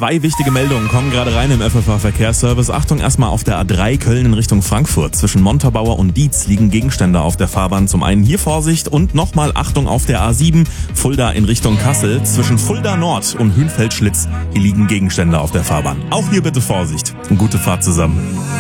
2 wichtige Meldungen kommen gerade rein im FFH Verkehrsservice. Achtung, erstmal auf der A3 Köln in Richtung Frankfurt. Zwischen Montabaur und Dietz liegen Gegenstände auf der Fahrbahn. Zum einen hier Vorsicht und nochmal Achtung auf der A7 Fulda in Richtung Kassel. Zwischen Fulda Nord und Hünfeld-Schlitz. Hier liegen Gegenstände auf der Fahrbahn. Auch hier bitte Vorsicht und gute Fahrt zusammen.